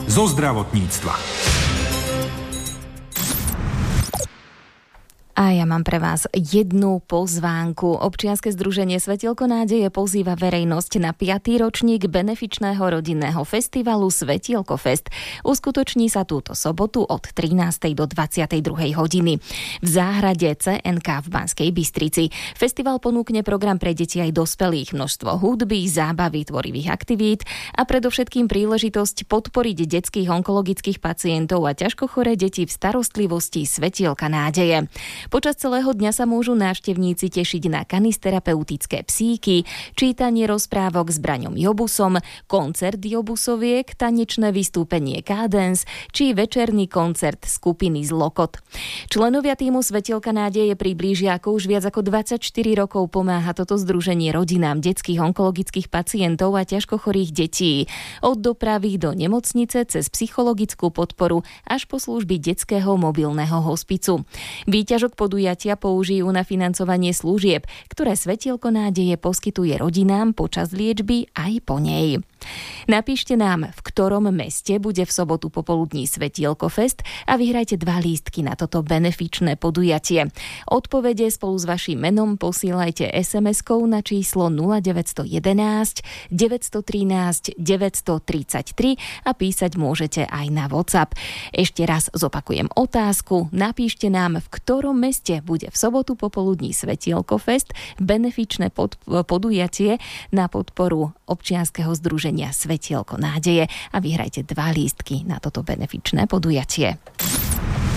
zo zdravotníctva. A ja mám pre vás jednu pozvánku. Občianske združenie Svetielko nádeje pozýva verejnosť na 5. ročník benefičného rodinného festivalu Svetielko Fest. Uskutoční sa túto sobotu od 13. do 22. hodiny v záhrade CNK v Banskej Bystrici. Festival ponúkne program pre deti aj dospelých, množstvo hudby, zábavy, tvorivých aktivít a predovšetkým príležitosť podporiť detských onkologických pacientov a ťažko choré deti v starostlivosti Svetielka nádeje. Počas celého dňa sa môžu návštevníci tešiť na kanisterapeutické psíky, čítanie rozprávok s Braňom Jobusom, koncert Jobusoviek, tanečné vystúpenie Cadence či večerný koncert skupiny Zlokot. Členovia týmu Svetielka nádeje priblížia, ako už viac ako 24 rokov pomáha toto združenie rodinám detských onkologických pacientov a ťažko chorých detí. Od dopravy do nemocnice cez psychologickú podporu až po služby detského mobilného hospicu. Výťažok podujatia použijú na financovanie služieb, ktoré Svetielko nádeje poskytuje rodinám počas liečby aj po nej. Napíšte nám, v ktorom meste bude v sobotu popoludní Svetielko Fest a vyhrajte 2 lístky na toto benefičné podujatie. Odpovede spolu s vaším menom posielajte SMS-kou na číslo 0911 913 933 a písať môžete aj na WhatsApp. Ešte raz zopakujem otázku. Napíšte nám, v ktorom meste bude v sobotu popoludní Svetielko Fest, benefičné podujatie na podporu občianskeho združenia Svetielko nádeje a vyhrajte 2 lístky na toto benefičné podujatie.